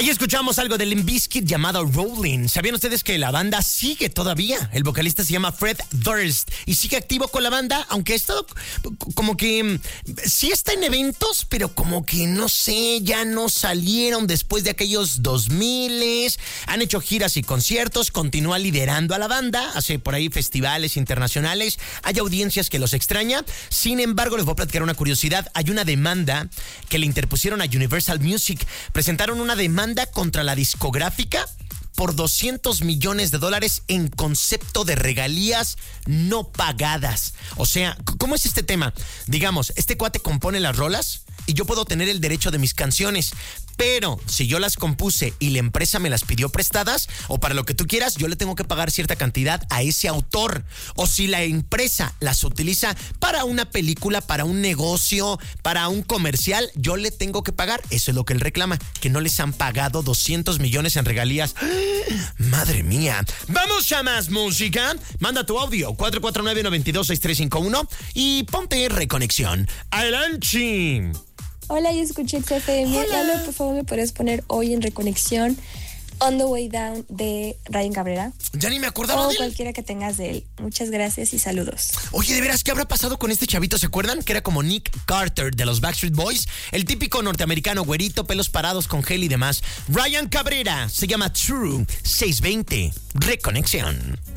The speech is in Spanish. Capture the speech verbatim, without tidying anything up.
Ahí escuchamos algo de Limp Bizkit llamado Rolling. ¿Sabían ustedes que la banda sigue todavía? El vocalista se llama Fred Durst y sigue activo con la banda, aunque ha estado como que sí está en eventos, pero como que no sé, ya no salieron después de aquellos dos miles. Han hecho giras y conciertos, continúa liderando a la banda, hace por ahí festivales internacionales, hay audiencias que los extraña. Sin embargo, les voy a platicar una curiosidad. Hay una demanda que le interpusieron a Universal Music. Presentaron una demanda contra la discográfica por doscientos millones de dólares en concepto de regalías no pagadas. O sea, ¿cómo es este tema? Digamos, este cuate compone las rolas y yo puedo tener el derecho de mis canciones, pero si yo las compuse y la empresa me las pidió prestadas o para lo que tú quieras, yo le tengo que pagar cierta cantidad a ese autor. O si la empresa las utiliza para una película, para un negocio, para un comercial, yo le tengo que pagar. Eso es lo que él reclama, que no les han pagado doscientos millones en regalías. Madre mía. Vamos a más música. Manda tu audio cuatro cuatro nueve, nueve dos, seis tres cinco uno y ponte Reconexión. Adelante. Hola, yo escuché X F M. Lalo, por favor, ¿me podrías poner hoy en Reconexión On the Way Down de Ryan Cabrera? Ya ni me acordaba o de él. Cualquiera que tengas de él. Muchas gracias y saludos. Oye, de veras, ¿qué habrá pasado con este chavito? ¿Se acuerdan? Que era como Nick Carter de los Backstreet Boys. El típico norteamericano, güerito, pelos parados con gel y demás. Ryan Cabrera, se llama True. seiscientos veinte, Reconexión.